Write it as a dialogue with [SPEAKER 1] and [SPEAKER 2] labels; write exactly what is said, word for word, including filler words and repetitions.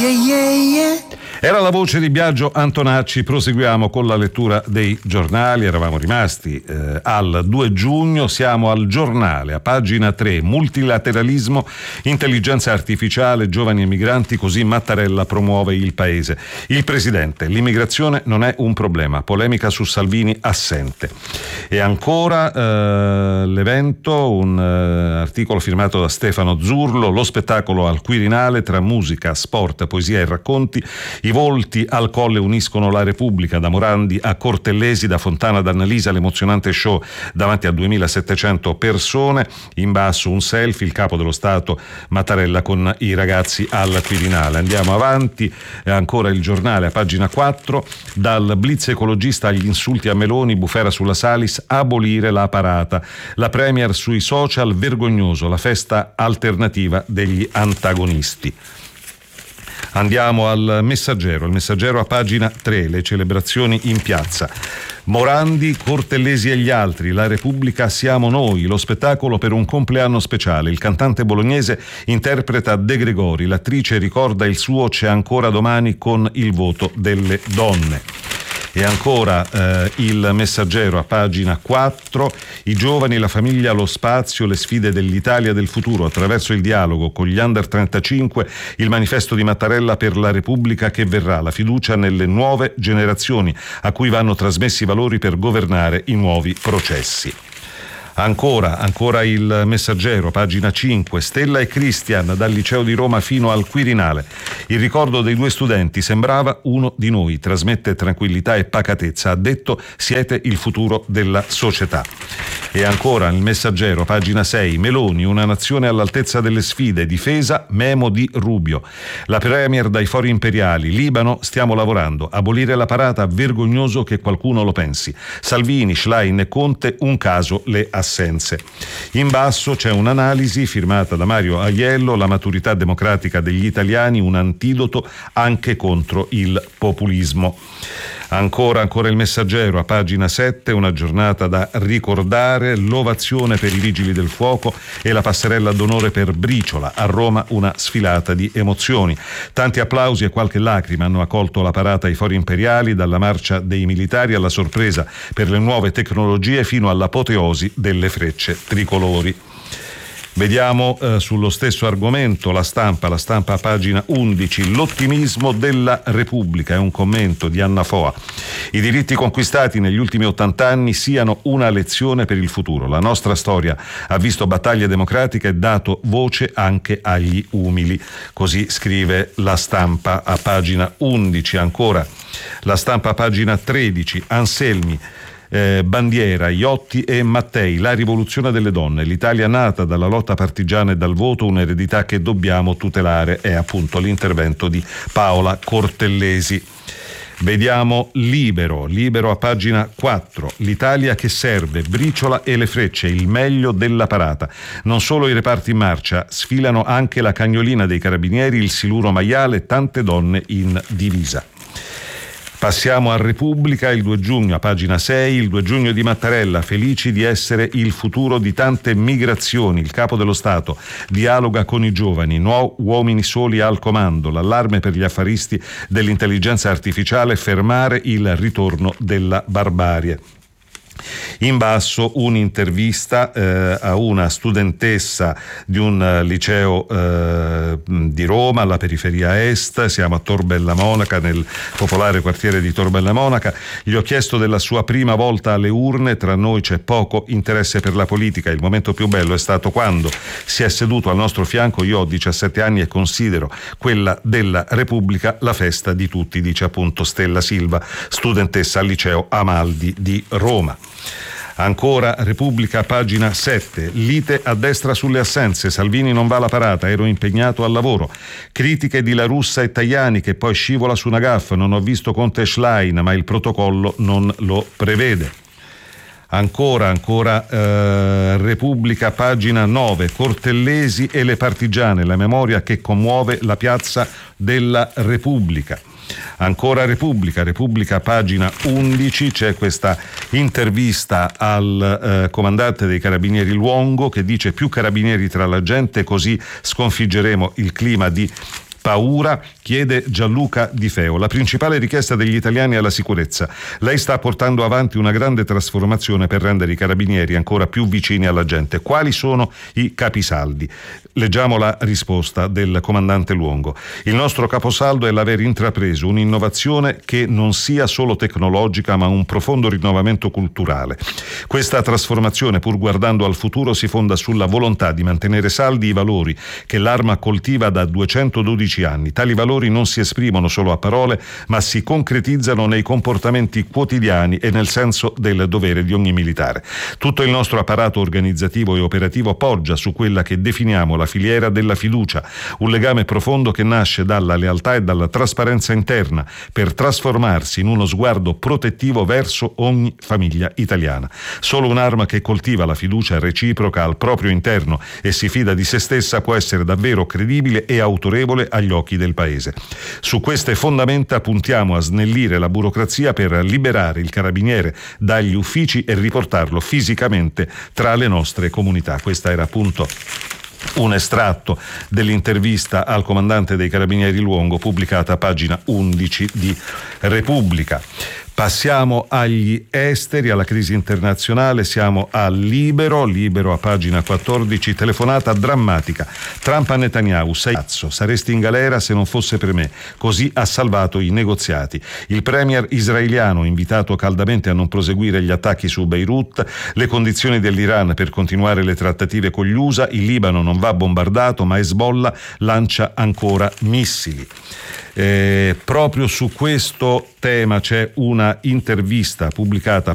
[SPEAKER 1] yeah, yeah, yeah.
[SPEAKER 2] Era la voce di Biagio Antonacci. Proseguiamo con la lettura dei giornali. Eravamo rimasti eh, al due giugno, siamo al Giornale, a pagina tre, multilateralismo, intelligenza artificiale, giovani e migranti, così Mattarella promuove il paese. Il presidente, l'immigrazione non è un problema, polemica su Salvini assente. E ancora eh, l'evento, un eh, articolo firmato da Stefano Zurlo, lo spettacolo al Quirinale tra musica, sport, poesia e racconti. I volti al Colle uniscono la Repubblica, da Morandi a Cortellesi, da Fontana ad Annalisa, l'emozionante show davanti a duemilasettecento persone. In basso un selfie, il capo dello Stato Mattarella con i ragazzi al Quirinale. Andiamo avanti, ancora il Giornale a pagina quattro, dal blitz ecologista agli insulti a Meloni, bufera sulla Salis, abolire la parata. La Premier sui social, vergognoso, la festa alternativa degli antagonisti. Andiamo al Messaggero, il Messaggero a pagina tre, le celebrazioni in piazza. Morandi, Cortellesi e gli altri, la Repubblica siamo noi, lo spettacolo per un compleanno speciale. Il cantante bolognese interpreta De Gregori, l'attrice ricorda il suo C'è ancora domani con il voto delle donne. E ancora eh, il Messaggero a pagina quattro, i giovani, la famiglia, lo spazio, le sfide dell'Italia del futuro attraverso il dialogo con gli under trentacinque, il manifesto di Mattarella per la Repubblica che verrà, la fiducia nelle nuove generazioni a cui vanno trasmessi i valori per governare i nuovi processi. Ancora, ancora il Messaggero, pagina cinque, Stella e Christian dal Liceo di Roma fino al Quirinale. Il ricordo dei due studenti sembrava uno di noi, trasmette tranquillità e pacatezza, ha detto siete il futuro della società. E ancora il Messaggero, pagina sei, Meloni, una nazione all'altezza delle sfide, difesa, memo di Rubio. La Premier dai fori imperiali, Libano, stiamo lavorando, abolire la parata, vergognoso che qualcuno lo pensi. Salvini, Schlein e Conte, un caso le assenze. In basso c'è un'analisi firmata da Mario Aiello, la maturità democratica degli italiani, un antidoto anche contro il populismo. Ancora, ancora il Messaggero a pagina sette, una giornata da ricordare, l'ovazione per i vigili del fuoco e la passerella d'onore per Briciola. A Roma una sfilata di emozioni. Tanti applausi e qualche lacrima hanno accolto la parata ai fori imperiali, dalla marcia dei militari alla sorpresa per le nuove tecnologie fino all'apoteosi delle frecce tricolori. Vediamo eh, sullo stesso argomento la Stampa, la Stampa a pagina undici, l'ottimismo della Repubblica, è un commento di Anna Foa. I diritti conquistati negli ultimi ottanta anni siano una lezione per il futuro. La nostra storia ha visto battaglie democratiche e dato voce anche agli umili. Così scrive la Stampa a pagina undici. Ancora la Stampa a pagina tredici, Anselmi. Eh, Bandiera, Iotti e Mattei, la rivoluzione delle donne, l'Italia nata dalla lotta partigiana e dal voto, un'eredità che dobbiamo tutelare, è appunto l'intervento di Paola Cortellesi. Vediamo Libero, Libero a pagina quattro, l'Italia che serve, Briciola e le frecce, il meglio della parata. Non solo i reparti in marcia, sfilano anche la cagnolina dei carabinieri, il siluro maiale, tante donne in divisa. Passiamo a Repubblica, il due giugno, a pagina sei, il due giugno di Mattarella, felici di essere il futuro di tante migrazioni. Il capo dello Stato dialoga con i giovani, no uomini soli al comando, l'allarme per gli affaristi dell'intelligenza artificiale, fermare il ritorno della barbarie. In basso un'intervista eh, a una studentessa di un uh, liceo eh, di Roma, alla periferia est, siamo a Tor Bella Monaca, nel popolare quartiere di Tor Bella Monaca. Gli ho chiesto della sua prima volta alle urne, tra noi c'è poco interesse per la politica, il momento più bello è stato quando si è seduto al nostro fianco, io ho diciassette anni e considero quella della Repubblica la festa di tutti, dice appunto Stella Silva, studentessa al liceo Amaldi di Roma. Ancora Repubblica, pagina sette, lite a destra sulle assenze, Salvini non va alla parata, ero impegnato al lavoro. Critiche di La Russa e Tajani che poi scivola su una gaffa, non ho visto Conte e Schlein, ma il protocollo non lo prevede. Ancora, ancora eh, Repubblica, pagina nove, Cortellesi e le partigiane, la memoria che commuove la piazza della Repubblica. Ancora Repubblica, Repubblica pagina undici, c'è questa intervista al eh, comandante dei Carabinieri Luongo che dice più carabinieri tra la gente, così sconfiggeremo il clima di Paura, chiede Gianluca Di Feo. La principale richiesta degli italiani è la sicurezza. Lei sta portando avanti una grande trasformazione per rendere i carabinieri ancora più vicini alla gente. Quali sono i capisaldi? Leggiamo la risposta del comandante Luongo. Il nostro caposaldo è l'aver intrapreso un'innovazione che non sia solo tecnologica ma un profondo rinnovamento culturale. Questa trasformazione, pur guardando al futuro, si fonda sulla volontà di mantenere saldi i valori che l'Arma coltiva da duecentododici anni. Tali valori non si esprimono solo a parole, ma si concretizzano nei comportamenti quotidiani e nel senso del dovere di ogni militare. Tutto il nostro apparato organizzativo e operativo poggia su quella che definiamo la filiera della fiducia, un legame profondo che nasce dalla lealtà e dalla trasparenza interna per trasformarsi in uno sguardo protettivo verso ogni famiglia italiana. Solo un'arma che coltiva la fiducia reciproca al proprio interno e si fida di se stessa può essere davvero credibile e autorevole agli occhi del Paese. Su queste fondamenta puntiamo a snellire la burocrazia per liberare il carabiniere dagli uffici e riportarlo fisicamente tra le nostre comunità. Questa era appunto un estratto dell'intervista al comandante dei Carabinieri Luongo pubblicata a pagina undici di Repubblica. Passiamo agli esteri, alla crisi internazionale, siamo a Libero, Libero a pagina quattordici, telefonata drammatica. Trump a Netanyahu, sei cazzo, saresti in galera se non fosse per me, così ha salvato i negoziati. Il premier israeliano invitato caldamente a non proseguire gli attacchi su Beirut, le condizioni dell'Iran per continuare le trattative con gli U S A, il Libano non va bombardato ma Hezbollah lancia ancora missili. Eh, proprio su questo tema c'è una intervista pubblicata